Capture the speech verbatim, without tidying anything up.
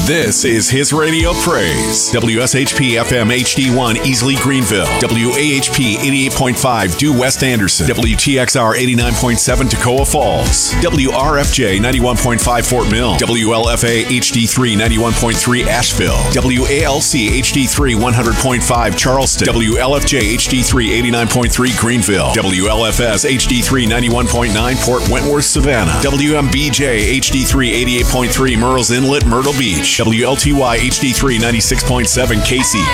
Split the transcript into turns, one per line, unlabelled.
This is His Radio Praise. W S H P F M H D one Easley Greenville. W A H P eighty-eight point five Due West Anderson. W T X R eighty-nine point seven Toccoa Falls. W R F J ninety-one point five Fort Mill. W L F A H D three ninety-one point three Asheville. W A L C H D three one hundred point five Charleston. W L F J H D three eighty-nine point three Greenville. W L F S H D three ninety-one point nine Port Wentworth, Savannah. W M B J H D three eighty-eight point three Murrells Inlet, Myrtle Beach. W L T Y H D three ninety-six point seven Casey.